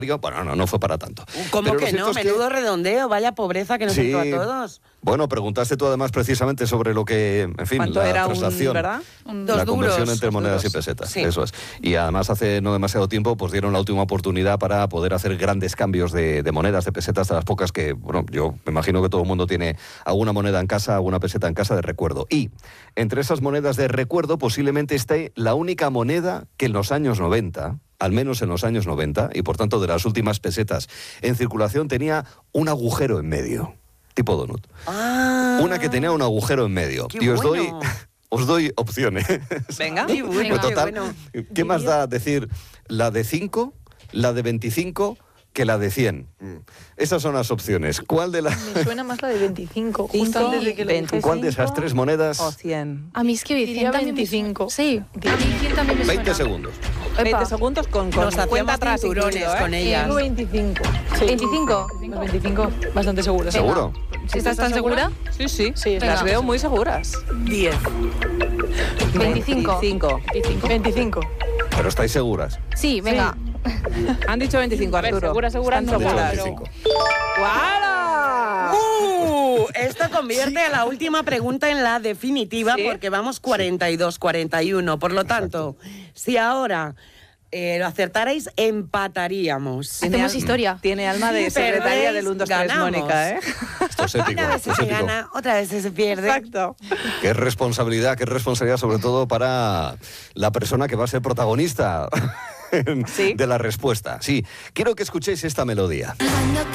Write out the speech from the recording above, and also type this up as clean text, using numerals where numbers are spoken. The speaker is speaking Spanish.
Bueno, no fue para tanto. ¿Cómo que no? Menudo redondeo, vaya pobreza que nos entró a todos. Bueno, preguntaste tú además precisamente sobre lo que, en fin, ¿cuánto la era traslación, ¿verdad? La conversión entre monedas y pesetas, sí. Eso es. Y además hace no demasiado tiempo pues dieron la última oportunidad para poder hacer grandes cambios de monedas, de pesetas, de las pocas que, bueno, yo me imagino que todo el mundo tiene alguna moneda en casa, alguna peseta en casa de recuerdo. Y entre esas monedas de recuerdo posiblemente esté la única moneda que en los años 90... al menos en los años 90, y por tanto de las últimas pesetas en circulación, tenía un agujero en medio, tipo donut. Una que tenía un agujero en medio. Qué Y bueno. os doy opciones. Venga. Qué bueno, Pues total, qué bueno. ¿qué más da decir la de 5, la de 25... que la de 100. Esas son las opciones. ¿Cuál de las... Me suena más la de 25. Cinco, Justo antes de que lo 25. ¿Cuál de esas tres monedas? O 100. A mí es que Diría 100 también 25. Sí, a mí 100 también me 20 suena. segundos. 20 segundos con Nos cuenta hacíamos atrás cinturones incluido, con ellas. Digo 25. Sí. 25. Los 25, bastante seguro. ¿Seguro? ¿Estás tan segura? Sí, sí. Venga. Las veo muy seguras. 10. 25. 25. Pero estáis seguras. Sí, venga. Han dicho 25, A ver, Arturo. segura, Están no, De hecho, seguras. pero- 25. ¡Guala! Esto convierte a la última pregunta en la definitiva, ¿Sí? porque vamos 42-41. Por lo tanto, si ahora lo acertarais, empataríamos. Hacemos historia. Tiene alma de Si secretaria perdéis, del 1, 2, 3, ganamos. Mónica, ¿eh? Esto es épico. Una vez Esto es se épico. gana, otra vez se pierde. Exacto. Qué responsabilidad sobre todo para la persona que va a ser protagonista Sí. de la respuesta. Sí, quiero que escuchéis esta melodía.